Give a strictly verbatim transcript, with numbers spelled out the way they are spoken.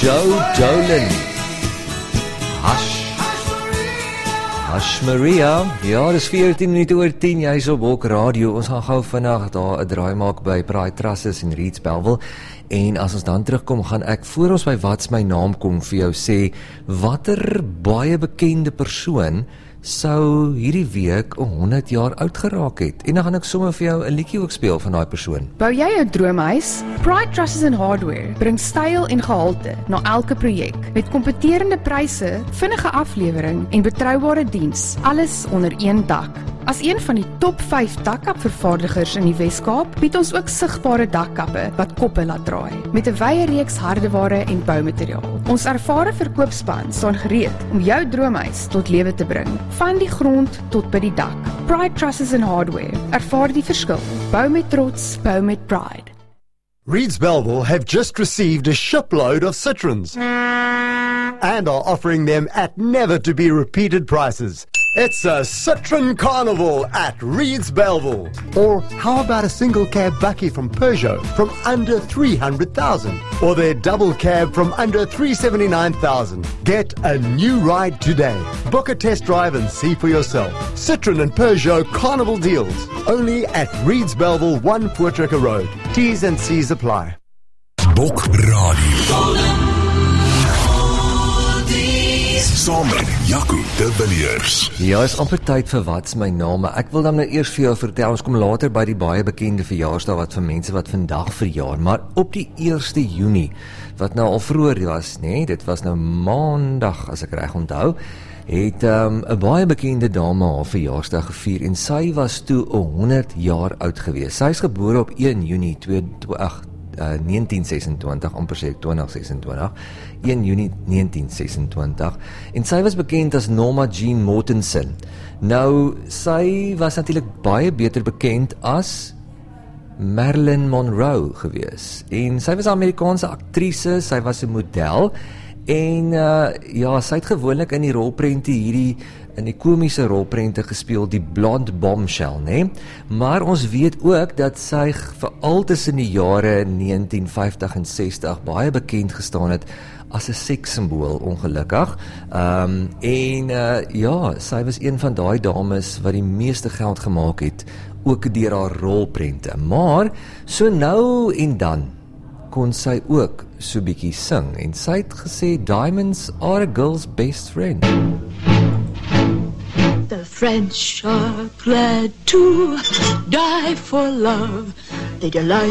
Joe Dolan. Hush. Hush Maria. Ja, dis veertien minute oor tien, jy is op Bok Radio. Ons gaan gou vandag daar 'n draai maak by Pride Trusses in Reeds Bellville. En as ons dan terugkom, gaan ek voor ons by Wat's My Naam kom vir jou sê, watter baie bekende persoon sou hierdie week honderd jaar oud geraak het. En dan gaan ek sommer vir jou 'n liedjie ook speel van daai persoon. Bou jy 'n droomhuis? Pride Trusses and Hardware bring styl en gehalte na elke projek. Met kompeterende pryse, vinnige aflewering en betroubare diens. Alles onder een dak. As een van die top vyf dakkapvervaardigers in die Wes-Kaap, bied ons ook sigbare dakkappe wat koppe laat draai. Met 'n wye reeks hardeware en boumateriaal. Ons ervare verkoopspan staan gereed om jou droomhuis tot lewe te bring. Van die grond tot by die dak. Pride Trusses and Hardware. Ervaar die verskil. Bou met trots, bou met pride. Reeds Bellville have just received a shipload of Citroens and are offering them at never-to-be-repeated prices. It's a Citroen Carnival at Reeds Bellville. Or how about a single cab Bucky from Peugeot from under three hundred thousand? Or their double cab from under three hundred seventy-nine thousand? Get a new ride today. Book a test drive and see for yourself. Citroen and Peugeot Carnival deals. Only at Reeds Bellville, one Voortrekker Road. T's and C's apply. Bok Radio. Saam met Jaco de Villiers. Ja, is amper tyd vir Wat's My Naam. Ek wil dan nou eers vir jou vertel, ons kom later by die baie bekende verjaarsdag wat vir mense wat vandag verjaar, maar op die eerste Junie, wat nou al vroeër was, nee, dit was nou maandag, as ek reg onthou, het um, 'n baie bekende dame haar verjaarsdag gevier, en sy was toe honderd jaar oud gewees. Sy is gebore op een Junie negentien sesentwintig, amper sê ek twintig sesentwintig, een Junie negentien sesentwintig, en sy was bekend as Norma Jean Mortensen. Nou, sy was natuurlik baie beter bekend as Marilyn Monroe gewees, en sy was 'n Amerikaanse aktrise, sy was 'n model, en uh, ja, sy het gewoonlik in die rolprente hierdie, in die komiese rolprente gespeel, die Blonde Bombshell, nee? Maar ons weet ook dat sy veral tussen die jare negentien vyftig en sestig baie bekend gestaan het as 'n sekssymbool, ongelukkig. Um, en uh, ja, sy was een van daai dames wat die meeste geld gemaak het, ook deur haar rolprente. Maar, so nou en dan, kon sy ook so bietjie sing, en sy het gesê, diamonds are a girl's best friend. The French are glad to die for love. They delight